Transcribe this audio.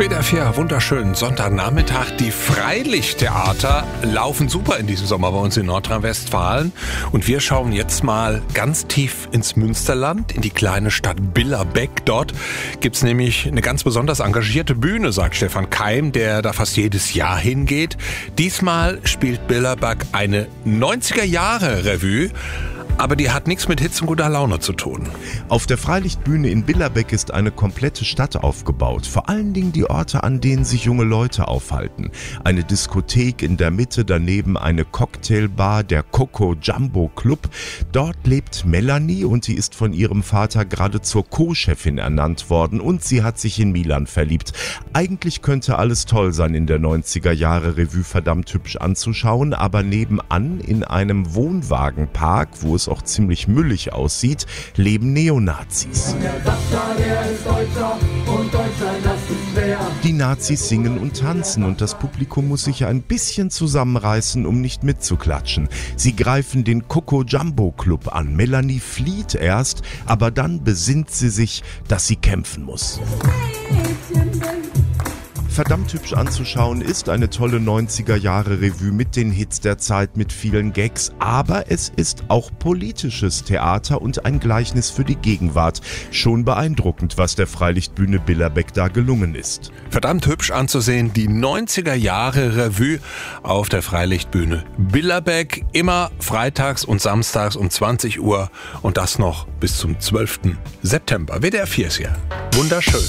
WDR 4, wunderschönen Sonntagnachmittag. Die Freilichttheater laufen super in diesem Sommer bei uns in Nordrhein-Westfalen. Und wir schauen jetzt mal ganz tief ins Münsterland, in die kleine Stadt Billerbeck. Dort gibt's nämlich eine ganz besonders engagierte Bühne, sagt Stefan Keim, der da fast jedes Jahr hingeht. Diesmal spielt Billerbeck eine 90er-Jahre-Revue. Aber die hat nichts mit Hitze und guter Laune zu tun. Auf der Freilichtbühne in Billerbeck ist eine komplette Stadt aufgebaut. Vor allen Dingen die Orte, an denen sich junge Leute aufhalten. Eine Diskothek in der Mitte, daneben eine Cocktailbar, der Coco Jumbo Club. Dort lebt Melanie und sie ist von ihrem Vater gerade zur Co-Chefin ernannt worden und sie hat sich in Milan verliebt. Eigentlich könnte alles toll sein in der 90er-Jahre-Revue, verdammt hübsch anzuschauen, aber nebenan in einem Wohnwagenpark, wo es auch ziemlich müllig aussieht, leben Neonazis. Die Nazis singen und tanzen und das Publikum muss sich ein bisschen zusammenreißen, um nicht mitzuklatschen. Sie greifen den Coco Jumbo Club an. Melanie flieht erst, aber dann besinnt sie sich, dass sie kämpfen muss. Verdammt hübsch anzuschauen ist eine tolle 90er-Jahre-Revue mit den Hits der Zeit, mit vielen Gags, aber es ist auch politisches Theater und ein Gleichnis für die Gegenwart. Schon beeindruckend, was der Freilichtbühne Billerbeck da gelungen ist. Verdammt hübsch anzusehen, die 90er-Jahre-Revue auf der Freilichtbühne Billerbeck, immer freitags und samstags um 20 Uhr und das noch bis zum 12. September. WDR 4 ist hier. Wunderschön.